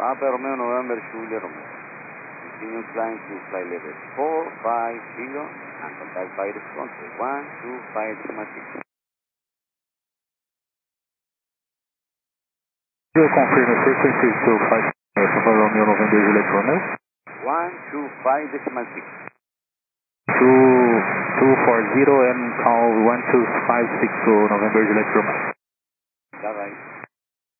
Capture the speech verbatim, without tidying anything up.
Papa Romeo November Julia Romeo. Continue climb to flight level four five zero and contact virus control one two five decimal six. Zero confirm frequency two five Papa Romeo November Juliet Romeo. one two five decimal six. two two four zero and call one two five six to November Juliet Romeo.